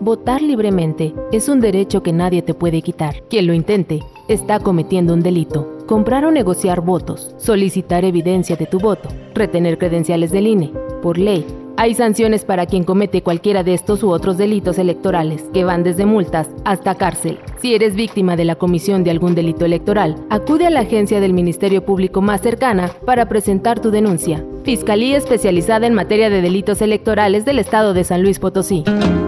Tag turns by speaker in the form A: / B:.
A: Votar libremente es un derecho que nadie te puede quitar. Quien lo intente está cometiendo un delito. Comprar o negociar votos, solicitar evidencia de tu voto, retener credenciales del INE. Por ley, hay sanciones para quien comete cualquiera de estos u otros delitos electorales, que van desde multas hasta cárcel. Si eres víctima de la comisión de algún delito electoral, acude a la agencia del Ministerio Público más cercana para presentar tu denuncia. Fiscalía Especializada en Materia de Delitos Electorales del Estado de San Luis Potosí.